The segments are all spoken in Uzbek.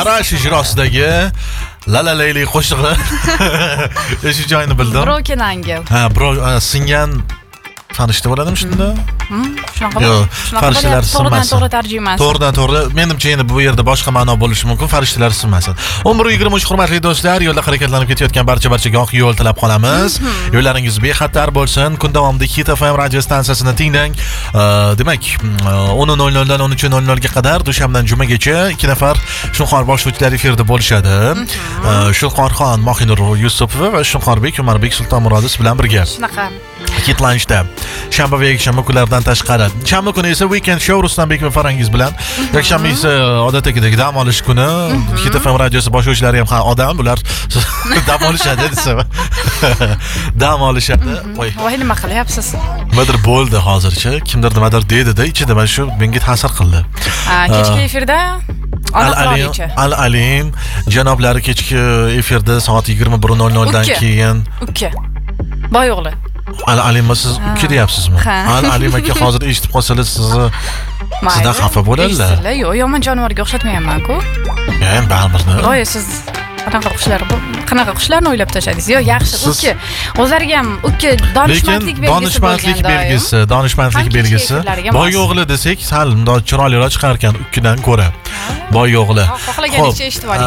Arash ijrosidagi Lala Layli qo'shig'i. O'sha joyini bildim. Broken Angel. Ha, singan farishta bo'ladimi shunda? Shunaqa. Yo'q, farishtalar sinmasin. To'g'ridan-to'g'ri tarjimasi. To'g'ridan-to'g'ri. Menimcha endi bu yerda boshqa ma'no bo'lishi mumkin. Farishtalar sinmasin. 11:23 hurmatli do'stlar, yo'lda harakatlanib ketayotgan barchaga oq yo'l tilab qolamiz. Yo'llaringiz bexatar bo'lsin. Kun davomida Hit FM radio stansiyasini tinglang. Demak, 10:00 dan 13:00 ga qadar dushanbadan jumagacha 2 nafar Shunqor boshlovchilar efirda bo'lishadi. Shunqorxon Mohinur Yusupova va Shunqorbek Umarbek Sultonmurodov bilan birga. Shunaqa. Hit Lunchda shanba va yakshanba kunlaridan tashqari. Shanba kuni esa Weekend Show Ruslanbek va Farangiz bilan. Yakshanba esa odatdagidek dam olish kuni. Hit FM radiosi boshlovchilari ham odam, bular dam olishadi desam. Dam olishadi. Voy, nima qilyapsiz? Nimadir bo'ldi hozircha. Kimdir nimadir dedi-da, ichida mana shu menga ta'sir qildi. Kechki efirda Al-Alim janoblari kechki efirda soat 21:00 dan keyin. Uka. Boy o'g'li. Al-Alim siz uka deyapsizmi? Al-Alim aka hozir eshitib qolsangiz sizdan xafa bo'ladilar. Yo'q, yomon jonivorga o'xshatmayapman-ku. Men baribir. Voy, siz qanaqa qushlarni o'ylab tashladingiz? Yo, yaxshi, uka. O'zlariga ham uka donishmandlik belgisi. Boy o'g'li desak, sal bunday chiroyliroq chiqar ekan ukkidan ko'ra. Boy o'g'li. Xohlaganicha eshitib oling.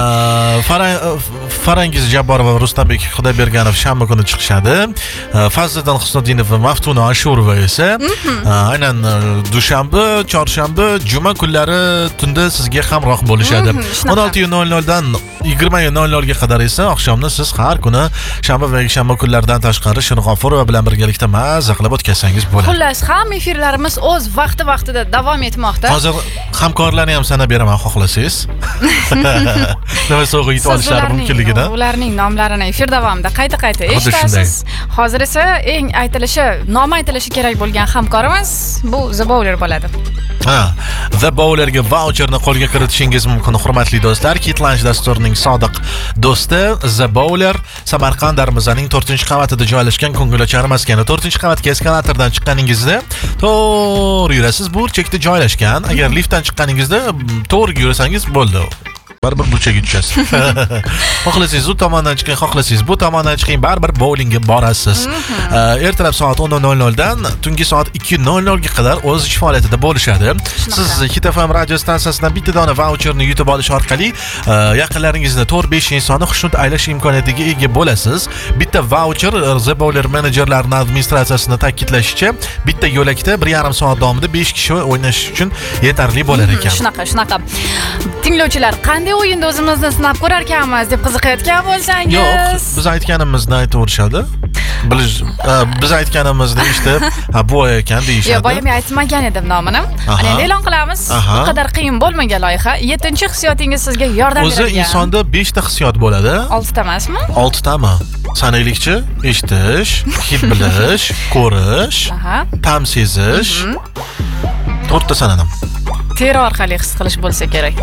Farangiz Jabborova va Ruslanbek Xudoyberganov shanba kuni chiqishadi. Fazliddin Husniddinov va Maftuna Ashurova esa aynan dushanba, chorshanba, juma kunlari tunda sizga hamroh bo'lishadi. 16:00 dan 20:00 ga qadar esa oqshomni siz har kuni shanba va yakshanba kunlaridan tashqari Shirg'ofurova bilan birgalikda mazza qilib o'tkazsangiz bo'ladi. Xullas, hamma efirlarimiz o'z vaqtida davom etmoqda. Hozir hamkorlarni ham sanab beraman xohlasangiz. Nima sovg'a yetib olishlari mumkinligidan. Ularning nomlarini efir davomida qayta eshitasiz. Hozir esa eng nomi aytilishi kerak bo'lgan hamkorimiz bu The Bowler bo'ladi. The Bowlerga voucherni qo'lga kiritishingiz mumkin, hurmatli do'stlar. Hit Lunch dasturining sodiq do'sti The Bowler Samarqand darvozaning 4-qavatida joylashgan ko'ngilochar maskani. 4-qavatga eskalatordan chiqqaningizda to'g'ri yurasiz, burchakda joylashgan. Agar liftdan chiqqaningizda to'g'ri yursangiz bo'ldi. Baribir burchaga tushasiz. Xohlasangiz u tomondan chiqing, xohlasangiz bu tomondan chiqing, baribir bowlingga borasiz. Ertalab soat 10:00 dan tungi soat 2:00 ga qadar o'z ish faoliyatida bo'lishadi. Siz Hit FM radio stansiyasidan bitta dona voucherni yutib olish orqali yaqinlaringizni 4-5 insonni xushnud aylash imkoniyatiga ega bo'lasiz. Bitta voucher The Bowler menejerlarining administratsiyasini ta'kidlashicha, bitta yo'lakda 1,5 soat davomida 5 kishi o'ynash uchun yetarli bo'lar ekan. Shunaqa. Tinglovchilar, qanday o'yinda o'zimizni sinab ko'rarkanmiz deb qiziqayotgan bo'lsangiz. Yo'q, biz aytganimizni aytaverishadi. Biz aytganimizni eshitib, bu ekan deyishadi. Yo'q, boya men aytmagan edim nomini. Ana endi e'lon qilamiz. Bu qadar qiyin bo'lmagan loyiha. 7-hissiyotingiz sizga yordam beradi. O'zi insonda 5 ta hissiyot bo'ladi. 6 ta emasmi? 6 tami? Sanaylikchi, eshitish, hid bilish, ko'rish, ta'm sezish. 4 ta sanadim. Teri orqali his qilish bo'lsa kerak.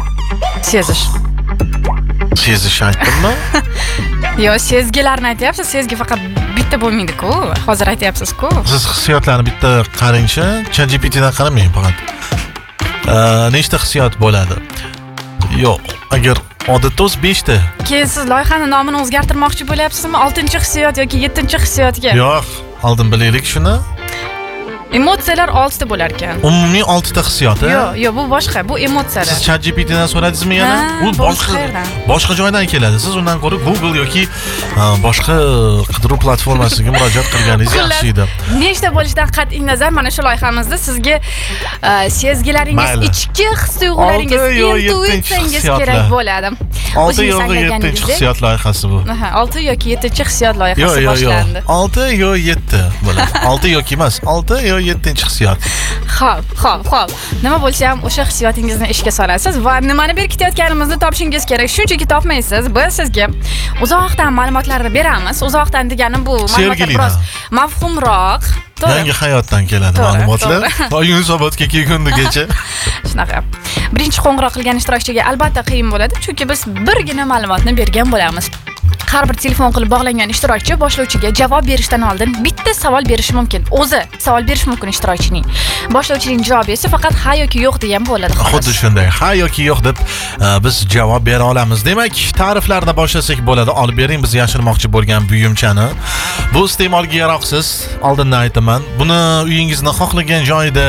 Sezish aytdimmi? Yo'q, sezgilarni aytyapsiz. Sezgi faqat bitta bo'lmaydi-ku. Hozir aytyapsiz-ku. Siz hissiyotlarni bitta qarangchi, ChatGPTdan qaramang faqat. Nechta hissiyot bo'ladi? Yo'q, agar odatda 5 ta. Keyin siz loyihani nomini o'zgartirmoqchi bo'lyapsizmi? 6-hissiyot yoki 7-hissiyotga? Yo'q, oldin bilaylik shuni. Emotsiyalar 6 ta bo'lar ekan. Umumiy 6 ta hissiyoti. Yo'q, bu boshqa, bu emotsiyalar. Siz ChatGPTdan so'radingizmi yana? U boshqa joydan keladi. Siz undan ko'ra Google yoki boshqa qidiruv platformasiga murojaat qilganingiz yaxshi edi. Nechta bo'lishidan qat'iy nazar mana shu loyihimizda sizga sezgilaringiz, ichki his-tuyg'ularingiz, intuitsiyangiz kerak bo'ladi. 6 yoki 7-hissiyot loyihasi bu. 6 yoki 7-hissiyot loyihasi boshlandi. 6 yoki 7 bo'ladi. 6 yoki emas, 6 yoki 7-hissiyot. Xo'p. Nima bo'lsa ham o'sha hissiyotingizni ishga solasiz va nimani berkitayotganimizni topishingiz kerak. Shunchaki topmaysiz. Biz sizga uzoqdan ma'lumotlarni beramiz. Uzoqdan degani bu ma'lumotlar biroz mafhumroq. Yangi hayotdan keladi ma'lumotlar. Yunusobodga kelgundigacha. Shunaqa. Birinchi qo'ng'iroq qilgan ishtirokchiga albatta qiyin bo'ladi, chunki biz birgina ma'lumotni bergan bo'lamiz. har bir telefon qilib bog'langan ishtirokchi boshlovchiga javob berishdan oldin bitta savol berishi mumkin. O'zi savol berish mumkin ishtirokchining. Boshlovchining javobi esa faqat ha yoki yo'q degan bo'ladi. Xuddi shunday. Ha yoki yo'q deb biz javob bera olamiz. Demak, ta'riflarni boshlasak bo'ladi. Olib bering biz yashirmoqchi bo'lgan buyumchani. Bu iste'molga yaroqsiz. Oldindan aytaman. Buni uyingizning xohlagan joyida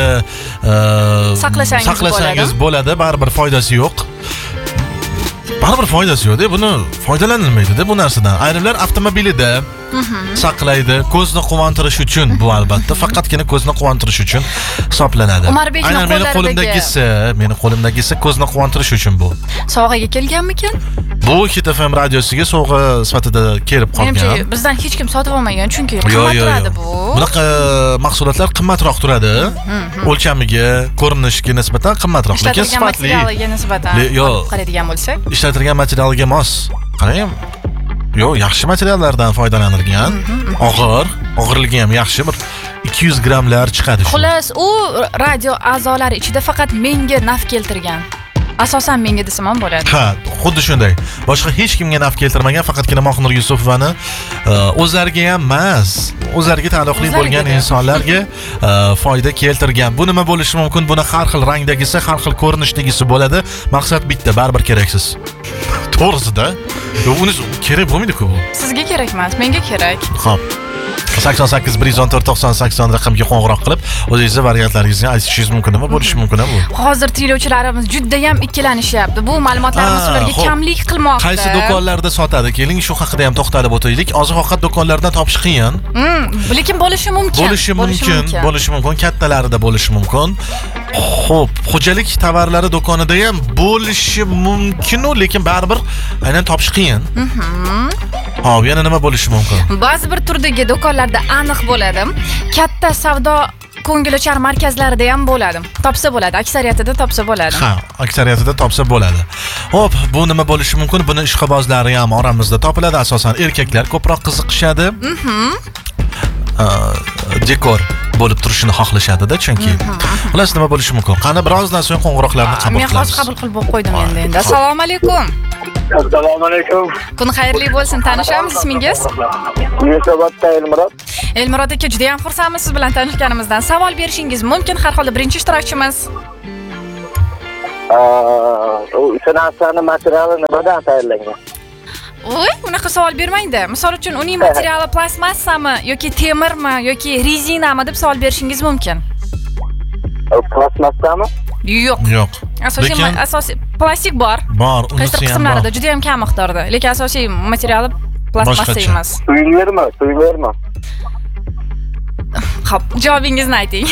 saqlasangiz bo'ladi. Baribir foydasi yo'q. Baribir foydasi yo'q-da, buni foydalanilmaydi-da bu narsadan. Ayrimlar avtomobilida saqlaydi, ko'zni quvontirish uchun bu albatta, faqatgina ko'zni quvontirish uchun hisoblanadi. Aynan meni qo'limdagisi ko'zni quvontirish uchun bu. Sovg'aga kelganmikan? Bu Hit FM radiosiga sovg'a sifatida kelib qolgan. Menimcha bizdan hech kim sotib olmagan, chunki qimmat turadi bu. Bunaqa mahsulotlar qimmatroq turadi. O'lchamiga, ko'rinishiga nisbatan qimmatroq, lekin sifatli. Materialiga nisbatan qaraydigan bo'lsak, ishlatilgan materialga mos. Qarang. Yo'q, yaxshi materiallardan foydalanilgan. Og'irligi ham yaxshi, bir 200 grammlar chiqadi. Xullas, u radio a'zolari ichida faqat menga naf keltirgan. Asosan menga desam ham bo'ladi. Ha, xuddi shunday. Boshqa hech kimga naf keltirmagan, faqatgina Mohnur Yusufovani o'zlariga ham emas, o'zlariga taalluqli bo'lgan insonlarga foyda keltirgan. Bu nima bo'lishi mumkin? Buni har xil rangdagisi, har xil ko'rinishdagisi bo'ladi. Maqsad bitta, baribir keraksiz. To'g'risida. Uni kerak bo'lmaydi-ku bu. Sizga kerak emas, menga kerak. Xo'p. 88 114 90 raqamga qo'ng'iroq qilib, o'zingizni variantlaringizni aytishingiz mumkinmi? Bo'lishi mumkin-mi bu? Hozir tinglovchilarimiz juda ham ikkilanishyapti. Bu ma'lumotlarimiz ularga kamlik qilmoqda. Qaysi do'konlarda sotadi? Keling, shu haqida ham to'xtalib o'taylik. Oziq-ovqat do'konlaridan topish qiyin. Lekin bo'lishi mumkin. Bo'lishi mumkin, kattalarida bo'lishi mumkin. Xo'p, xo'jalik tovarlari do'konida ham bo'lishi mumkin, lekin baribir aynan topish qiyin. Hop, yana nima bo'lishi mumkin? Ba'zi bir turdagi do'konlarda aniq bo'ladi. Katta savdo ko'ngilochar markazlarida ham bo'ladi. Topsa bo'ladi, aksariyatida topsa bo'ladi. Ha, aksariyatida topsa bo'ladi. Hop, bu nima bo'lishi mumkin? Buni ishqibozlari ham oramizda topiladi. Asosan erkaklar ko'proq qiziqishadi. Dekor bo'lib turishini xohlashadi-da, chunki. Xullas, nima bo'lishi mumkin? Qani birozdan so'ng qo'ng'iroqlarni qabul qilamiz. Men hozir qabul qilib qo'ydim endi. Assalomu alaykum. Assalomu alaykum. Kun xayrli bo'lsin. Tanishamiz, ismingiz? Yunusobodda Elmurod. Elmurod aka, juda ham xursandmiz siz bilan tanishganimizdan. Savol berishingiz mumkin. Har holda birinchi ishtirokchimiz. O'sha narsani materiali nimadan tayyorlangan? Voy, unaqa savol bermaydi. Misol uchun uning materiali plastmassami yoki temirmi yoki rezinami deb savol berishingiz mumkin. Plastmassami? Yo'q. Asosiy plastik bor. Qaysi qismlarida juda ham kam miqdorda, lekin asosiy materiali plastmassa emas. Suvenirmi? Xo'p, javobingizni ayting.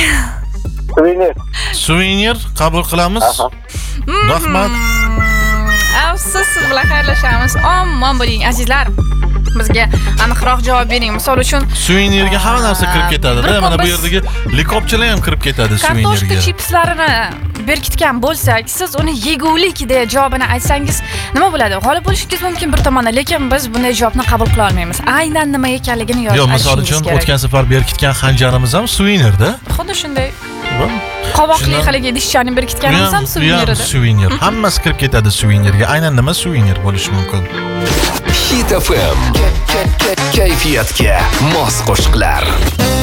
Suvenir qabul qilamiz. Rahmat. Siz bilan xayrlashamiz. Omon bo'ling azizlar. Bizga aniqroq javob bering. Misol uchun, suvenirga hamma narsa kirib ketadi-da. Mana bu yerdagi likopchalar ham kirib ketadi suvenirga. Kartoshka chipslarini berkitgan bo'lsak, siz uni yegulik deya javobini aytsangiz, nima bo'ladi? G'olib bo'lishingiz mumkin bir tomondan, lekin biz bunday javobni qabul qila olmaymiz. Aynan nima ekanligini yozib aytishingiz kerak. Yo'q, misol uchun o'tgan safar berkitgan xanjarimiz ham suvenirda. Xuddi shunday. Qovoqli haligi idishchani berkitganimiz ham suvenir edi. Suvenir. Hammasi kirib ketadi suvenirga. Aynan nima suvenir bo'lishi mumkin? Hit FM. Kayfiyatga mos qo'shiqlar.